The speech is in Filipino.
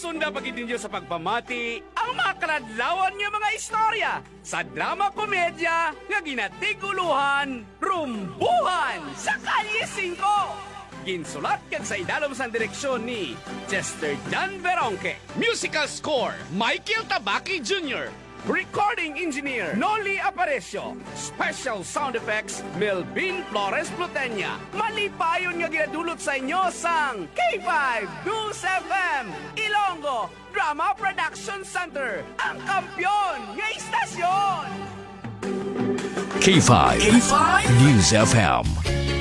Sunda pagid ninyo sa pagpamati ang mga kaladlawan nga mga istorya sa drama komedya nga ginatiguluhan, Rumbuhan sa Kalye 5. Ginsulat kag sa idalom sa direksyon ni Chester Dan Veronque. Musical score, Michael Tabaki Jr. Recording engineer, Noli Aparecio. Special sound effects, Melvin Flores Plutenya. Malipayon nga ginadulot sa inyo sang K5 News FM Ilonggo Drama Production Center, ang kampyon nga istasyon. K5 News FM.